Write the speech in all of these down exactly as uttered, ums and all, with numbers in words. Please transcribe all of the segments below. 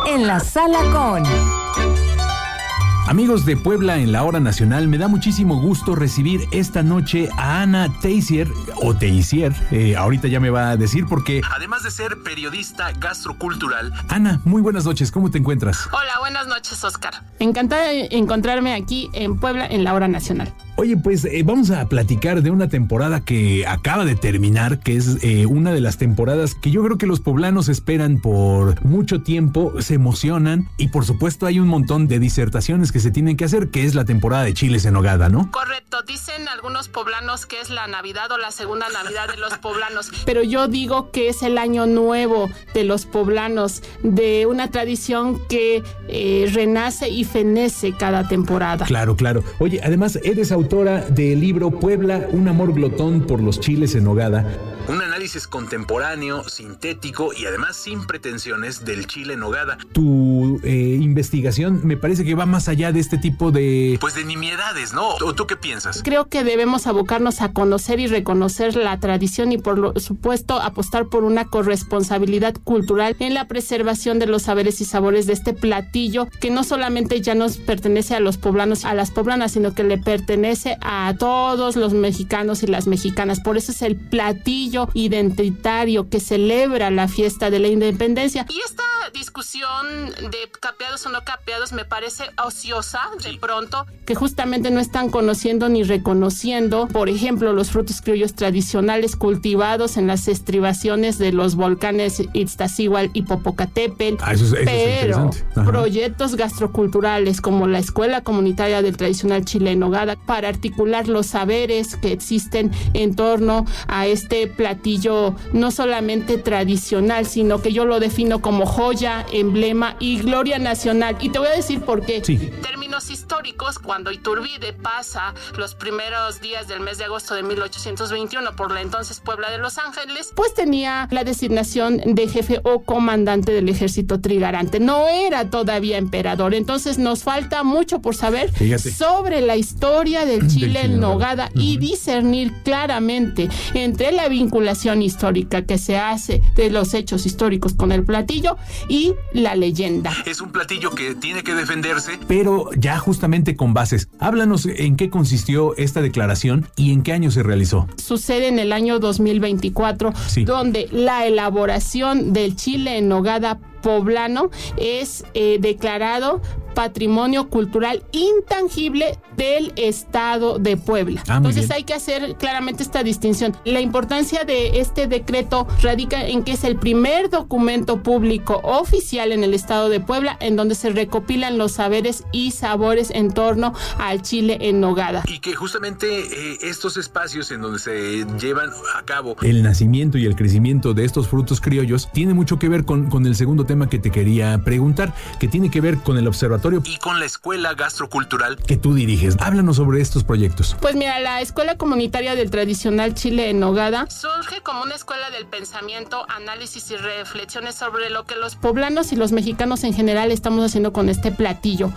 en la sala con... Amigos de Puebla en la Hora Nacional, me da muchísimo gusto recibir esta noche a Ana Teisier, o Teisier, eh, ahorita ya me va a decir porque... Además de ser periodista gastrocultural... Ana, muy buenas noches, ¿cómo te encuentras? Hola, buenas noches, Oscar. Encantada de encontrarme aquí en Puebla en la Hora Nacional. Oye, pues eh, vamos a platicar de una temporada que acaba de terminar, que es eh, una de las temporadas que yo creo que los poblanos esperan por mucho tiempo, se emocionan y por supuesto hay un montón de disertaciones que se tienen que hacer, que es la temporada de chiles en nogada, ¿no? Correcto, dicen algunos poblanos que es la Navidad o la segunda Navidad de los poblanos, pero yo digo que es el año nuevo de los poblanos, de una tradición que eh, renace y fenece cada temporada. Claro, claro. Oye, además eres autor del libro Puebla, un amor glotón por los chiles en nogada. Un análisis contemporáneo, sintético y además sin pretensiones del chile en nogada. Tu eh, investigación me parece que va más allá de este tipo de... Pues de nimiedades, ¿no? ¿O tú qué piensas? Creo que debemos abocarnos a conocer y reconocer la tradición y por lo supuesto apostar por una corresponsabilidad cultural en la preservación de los saberes y sabores de este platillo que no solamente ya nos pertenece a los poblanos, a las poblanas, sino que le pertenece a todos los mexicanos y las mexicanas. Por eso es el platillo identitario que celebra la fiesta de la independencia. Y esta discusión de capeados o no capeados me parece ociosa de pronto, que justamente no están conociendo ni reconociendo, por ejemplo, los frutos criollos tradicionales cultivados en las estribaciones de los volcanes Iztaccíhuatl y Popocatépetl. Ah, eso es, eso pero es proyectos gastroculturales como la Escuela Comunitaria del Tradicional Chile en Nogada para articular los saberes que existen en torno a este platillo no solamente tradicional, sino que yo lo defino como joya, emblema y gloria nacional. Y te voy a decir por qué. Sí. Términos históricos, cuando Iturbide pasa los primeros días del mes de agosto de mil ochocientos veintiuno por la entonces Puebla de Los Ángeles, pues tenía la designación de jefe o comandante del ejército trigarante. No era todavía emperador. Entonces nos falta mucho por saber Fíjate. sobre la historia del chile en nogada uh-huh. y discernir claramente entre la vinculación histórica que se hace de los hechos históricos con el platillo y la leyenda. Es un platillo que tiene que defenderse, pero ya justamente con bases. Háblanos en qué consistió esta declaración y en qué año se realizó. Sucede en el año dos mil veinticuatro, sí. donde la elaboración del chile en nogada poblano es eh, declarado Patrimonio Cultural Intangible del Estado de Puebla. Ah, Entonces bien. hay que hacer claramente esta distinción. La importancia de este decreto radica en que es el primer documento público oficial en el Estado de Puebla en donde se recopilan los saberes y sabores en torno al chile en nogada. Y que justamente eh, estos espacios en donde se llevan a cabo el nacimiento y el crecimiento de estos frutos criollos tiene mucho que ver con, con el segundo tema que te quería preguntar, que tiene que ver con el observatorio y con la Escuela Gastrocultural que tú diriges. Háblanos sobre estos proyectos. Pues mira, la Escuela Comunitaria del Tradicional Chile en Nogada surge como una escuela del pensamiento, análisis y reflexiones sobre lo que los poblanos y los mexicanos en general estamos haciendo con este platillo.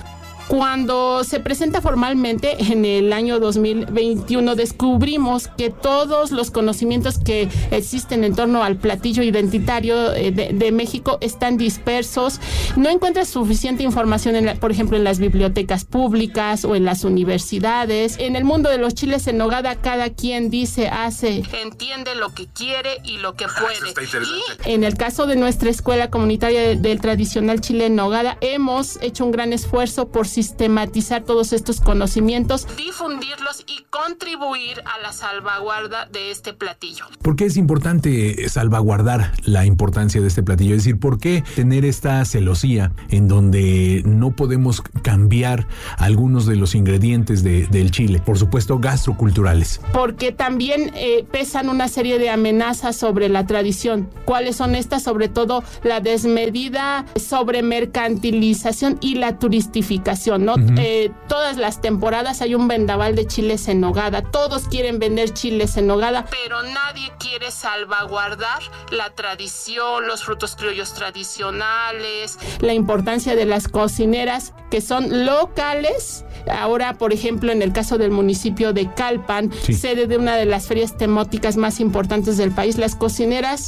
Cuando se presenta formalmente en el año dos mil veintiuno, descubrimos que todos los conocimientos que existen en torno al platillo identitario de, de México están dispersos. No encuentras suficiente información, en la, por ejemplo, en las bibliotecas públicas o en las universidades. En el mundo de los chiles en nogada, cada quien dice, hace, entiende lo que quiere y lo que puede. Eso está interesante. Y en el caso de nuestra Escuela Comunitaria de, del Tradicional Chile en Nogada, hemos hecho un gran esfuerzo por sistematizar todos estos conocimientos, difundirlos y contribuir a la salvaguarda de este platillo. ¿Por qué es importante salvaguardar la importancia de este platillo? Es decir, ¿por qué tener esta celosía en donde no podemos cambiar algunos de los ingredientes de, del chile? Por supuesto, gastroculturales. Porque también eh, pesan una serie de amenazas sobre la tradición. ¿Cuáles son estas? Sobre todo la desmedida sobremercantilización y la turistificación. ¿No? Uh-huh. Eh, todas las temporadas hay un vendaval de chiles en nogada. Todos quieren vender chiles en nogada, pero nadie quiere salvaguardar la tradición, los frutos criollos tradicionales, la importancia de las cocineras que son locales. Ahora, por ejemplo, en el caso del municipio de Calpan, sí. sede de una de las ferias temáticas más importantes del país, las cocineras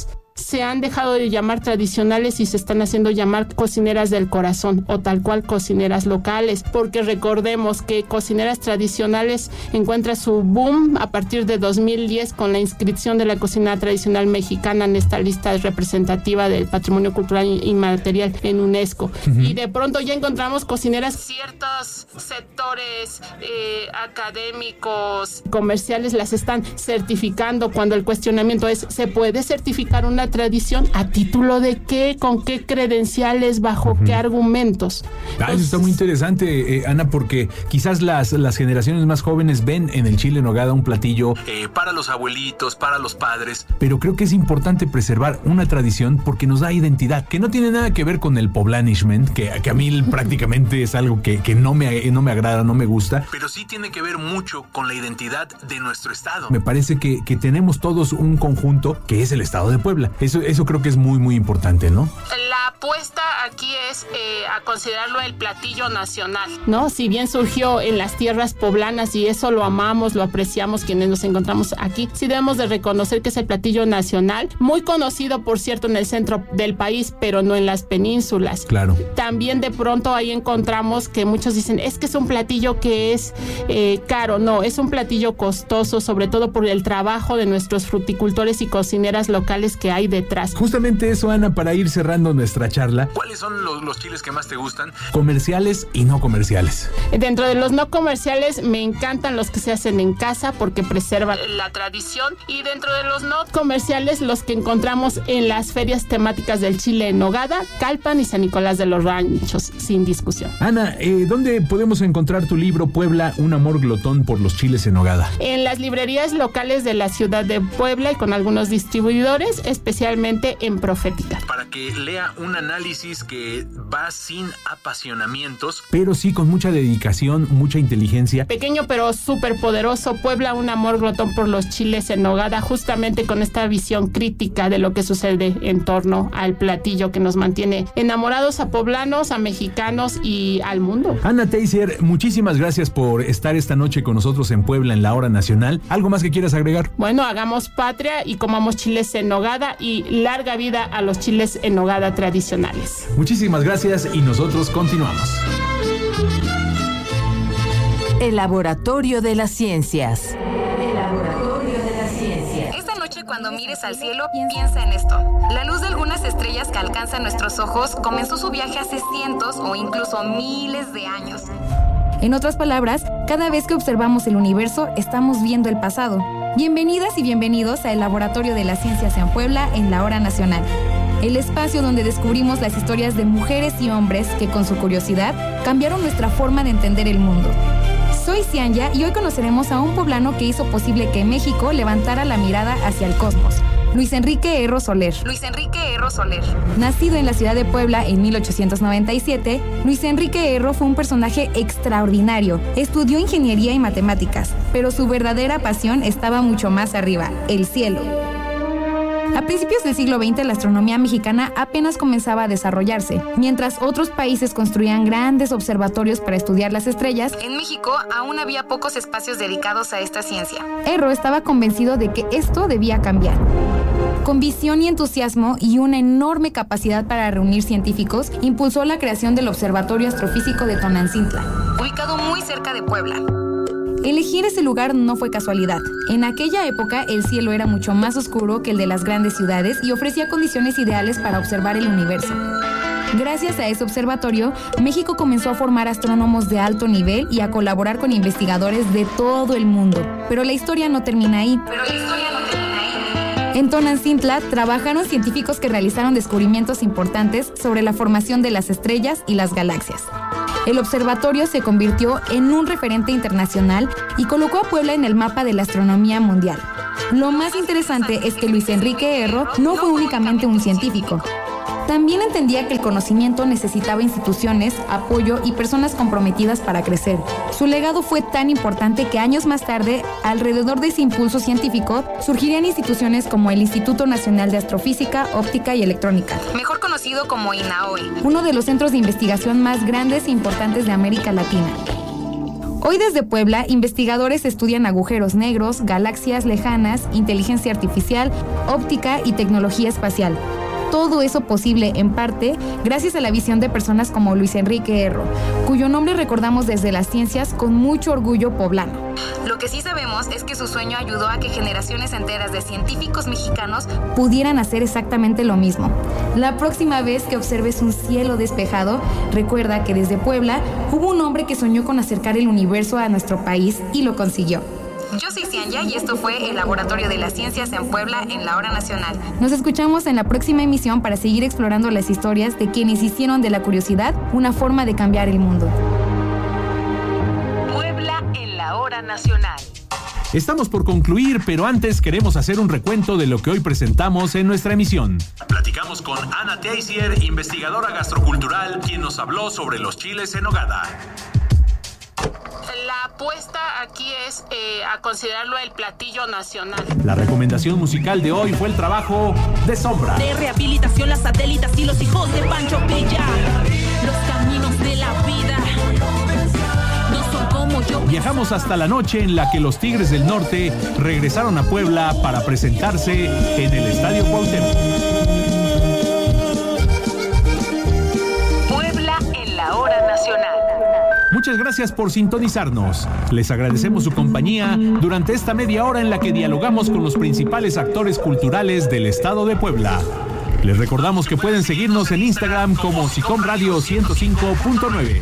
se han dejado de llamar tradicionales y se están haciendo llamar cocineras del corazón o tal cual cocineras locales, porque recordemos que cocineras tradicionales encuentra su boom a partir de dos mil diez con la inscripción de la cocina tradicional mexicana en esta lista representativa del patrimonio cultural inmaterial en UNESCO. Uh-huh. Y de pronto ya encontramos cocineras, ciertos sectores eh, académicos, comerciales las están certificando cuando el cuestionamiento es, ¿se puede certificar una tradición? ¿A título de qué? ¿Con qué credenciales? ¿Bajo uh-huh. qué argumentos? Ah, eso está muy interesante, eh, Ana, porque quizás las, las generaciones más jóvenes ven en el chile en nogada un platillo eh, para los abuelitos, para los padres, pero creo que es importante preservar una tradición porque nos da identidad, que no tiene nada que ver con el poblanishment, que, que a mí prácticamente es algo que, que no, me, no me agrada, no me gusta, pero sí tiene que ver mucho con la identidad de nuestro estado. Me parece que, que tenemos todos un conjunto que es el estado de Puebla. Eso, eso creo que es muy, muy importante, ¿no? La apuesta aquí es eh, a considerarlo el platillo nacional, ¿no? Si bien surgió en las tierras poblanas y eso lo amamos, lo apreciamos quienes nos encontramos aquí, sí debemos de reconocer que es el platillo nacional, muy conocido, por cierto, en el centro del país, pero no en las penínsulas. Claro. También de pronto ahí encontramos que muchos dicen, es que es un platillo que es eh, caro. No, es un platillo costoso, sobre todo por el trabajo de nuestros fruticultores y cocineras locales que hay detrás. Justamente eso, Ana, para ir cerrando nuestra charla. ¿Cuáles son los, los chiles que más te gustan? Comerciales y no comerciales. Dentro de los no comerciales me encantan los que se hacen en casa porque preservan la tradición, y dentro de los no comerciales los que encontramos en las ferias temáticas del chile en nogada, Calpan y San Nicolás de los Ranchos, sin discusión. Ana, eh, ¿dónde podemos encontrar tu libro Puebla, un amor glotón por los chiles en nogada? En las librerías locales de la ciudad de Puebla y con algunos distribuidores, especialmente en Profética. Para que lea un análisis que va sin apasionamientos, pero sí con mucha dedicación, mucha inteligencia. Pequeño pero súper poderoso, Puebla, un amor glotón por los chiles en nogada, justamente con esta visión crítica de lo que sucede en torno al platillo que nos mantiene enamorados a poblanos, a mexicanos y al mundo. Ana Teiser, muchísimas gracias por estar esta noche con nosotros en Puebla en la Hora Nacional. ¿Algo más que quieras agregar? Bueno, hagamos patria y comamos chiles en nogada, y larga vida a los chiles en nogada tradicionales. Muchísimas gracias y nosotros continuamos. El Laboratorio de las Ciencias. El Laboratorio de las Ciencias. Esta noche, cuando mires al cielo, piensa en esto. La luz de algunas estrellas que alcanzan nuestros ojos comenzó su viaje hace cientos o incluso miles de años. En otras palabras, cada vez que observamos el universo, estamos viendo el pasado. Bienvenidas y bienvenidos al Laboratorio de las Ciencias en Puebla en la Hora Nacional. El espacio donde descubrimos las historias de mujeres y hombres que con su curiosidad cambiaron nuestra forma de entender el mundo. Soy Cianya y hoy conoceremos a un poblano que hizo posible que México levantara la mirada hacia el cosmos. Luis Enrique Erro Soler. Luis Enrique Erro Soler. Nacido en la ciudad de Puebla en mil ochocientos noventa y siete, Luis Enrique Erro fue un personaje extraordinario. Estudió ingeniería y matemáticas, pero su verdadera pasión estaba mucho más arriba, el cielo. A principios del siglo veinte, la astronomía mexicana apenas comenzaba a desarrollarse. Mientras otros países construían grandes observatorios para estudiar las estrellas, en México aún había pocos espacios dedicados a esta ciencia. Erro estaba convencido de que esto debía cambiar. Con visión y entusiasmo y una enorme capacidad para reunir científicos, impulsó la creación del Observatorio Astrofísico de Tonantzintla, ubicado muy cerca de Puebla. Elegir ese lugar no fue casualidad. En aquella época, el cielo era mucho más oscuro que el de las grandes ciudades y ofrecía condiciones ideales para observar el universo. Gracias a ese observatorio, México comenzó a formar astrónomos de alto nivel y a colaborar con investigadores de todo el mundo. Pero la historia no termina ahí. Pero la historia no termina ahí. En Tonantzintla trabajaron científicos que realizaron descubrimientos importantes sobre la formación de las estrellas y las galaxias. El observatorio se convirtió en un referente internacional y colocó a Puebla en el mapa de la astronomía mundial. Lo más interesante es que Luis Enrique Erro no fue únicamente un científico. También entendía que el conocimiento necesitaba instituciones, apoyo y personas comprometidas para crecer. Su legado fue tan importante que años más tarde, alrededor de ese impulso científico, surgirían instituciones como el Instituto Nacional de Astrofísica, Óptica y Electrónica, mejor conocido como INAOE, uno de los centros de investigación más grandes e importantes de América Latina. Hoy desde Puebla, investigadores estudian agujeros negros, galaxias lejanas, inteligencia artificial, óptica y tecnología espacial. Todo eso posible, en parte, gracias a la visión de personas como Luis Enrique Erro, cuyo nombre recordamos desde las ciencias con mucho orgullo poblano. Lo que sí sabemos es que su sueño ayudó a que generaciones enteras de científicos mexicanos pudieran hacer exactamente lo mismo. La próxima vez que observes un cielo despejado, recuerda que desde Puebla hubo un hombre que soñó con acercar el universo a nuestro país y lo consiguió. Yo soy Cianya y esto fue el Laboratorio de las Ciencias en Puebla en la Hora Nacional. Nos escuchamos en la próxima emisión para seguir explorando las historias de quienes hicieron de la curiosidad una forma de cambiar el mundo. Puebla en la Hora Nacional. Estamos por concluir, pero antes queremos hacer un recuento de lo que hoy presentamos en nuestra emisión. Platicamos con Ana Teisier, investigadora gastrocultural, quien nos habló sobre los chiles en nogada. La apuesta aquí es eh, a considerarlo el platillo nacional. La recomendación musical de hoy fue el trabajo de Sombra. De rehabilitación, las satélitas y los hijos de Pancho Villa. Los caminos de la vida no son como yo. Viajamos hasta la noche en la que los Tigres del Norte regresaron a Puebla para presentarse en el Estadio Cuauhtémoc. Puebla en la Hora Nacional. Muchas gracias por sintonizarnos. Les agradecemos su compañía durante esta media hora en la que dialogamos con los principales actores culturales del estado de Puebla. Les recordamos que pueden seguirnos en Instagram como Sicom Radio ciento cinco punto nueve.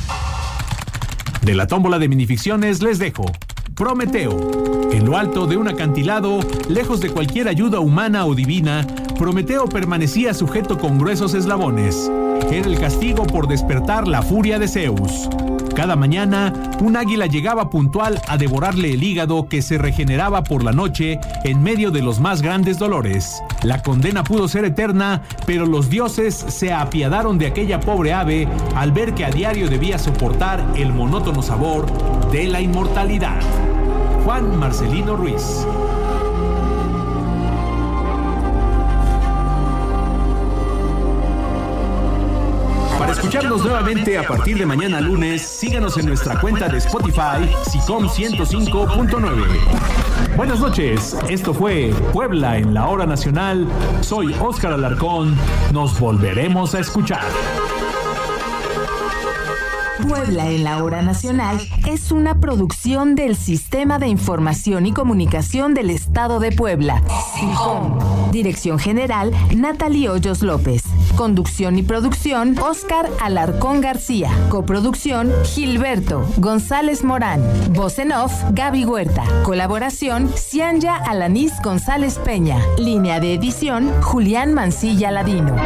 De la tómbola de minificciones les dejo Prometeo. En lo alto de un acantilado, lejos de cualquier ayuda humana o divina, Prometeo permanecía sujeto con gruesos eslabones. Era el castigo por despertar la furia de Zeus. Cada mañana, un águila llegaba puntual a devorarle el hígado que se regeneraba por la noche en medio de los más grandes dolores. La condena pudo ser eterna, pero los dioses se apiadaron de aquella pobre ave al ver que a diario debía soportar el monótono sabor de la inmortalidad. Juan Marcelino Ruiz. Para escucharnos nuevamente a partir de mañana lunes, síganos en nuestra cuenta de Spotify, Sicom ciento cinco punto nueve. Buenas noches, esto fue Puebla en la Hora Nacional. Soy Óscar Alarcón, nos volveremos a escuchar. Puebla en la Hora Nacional es una producción del Sistema de Información y Comunicación del Estado de Puebla. SICOM. Dirección General, Natalie Hoyos López. Conducción y producción, Óscar Alarcón García. Coproducción, Gilberto González Morán. Voz en off, Gaby Huerta. Colaboración, Cianya Alanis González Peña. Línea de edición, Julián Mancilla Ladino.